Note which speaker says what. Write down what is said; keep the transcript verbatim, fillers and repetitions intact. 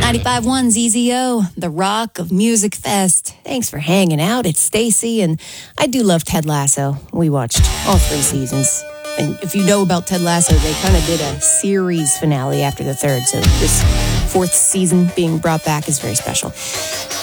Speaker 1: ninety-five point one Z Z O, the Rock of Music Fest. Thanks for hanging out. It's Stacy, and I do love Ted Lasso. We watched all three seasons. And if you know about Ted Lasso, they kind of did a series finale after the third. So this fourth season being brought back is very special.